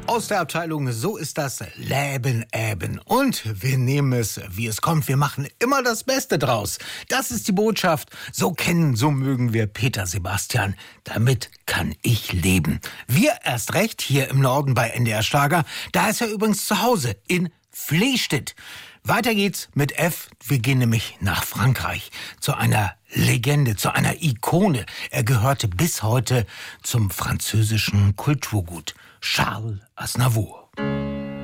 Aus der Abteilung So ist das Leben eben. Und wir nehmen es, wie es kommt. Wir machen immer das Beste draus. Das ist die Botschaft. So kennen, so mögen wir Peter Sebastian. Damit kann ich leben. Wir erst recht hier im Norden bei NDR Schlager. Da ist er übrigens zu Hause in Vlieschted. Weiter geht's mit F. Wir gehen nämlich nach Frankreich. Zu einer Legende, zu einer Ikone. Er gehörte bis heute zum französischen Kulturgut. Charles Aznavour.